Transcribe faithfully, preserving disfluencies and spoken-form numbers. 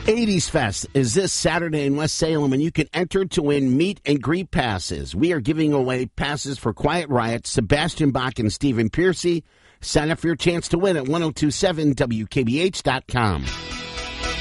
eighties Fest is this Saturday in West Salem, and you can enter to win meet and greet passes. We are giving away passes for Quiet Riot, Sebastian Bach, and Stephen Piercy. Sign up for your chance to win at ten twenty-seven W K B H dot com.